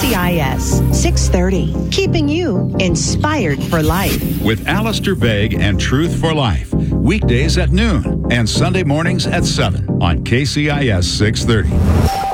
KCIS 630, keeping you inspired for life. With Alistair Begg and Truth for Life, weekdays at noon and Sunday mornings at 7 on KCIS 630.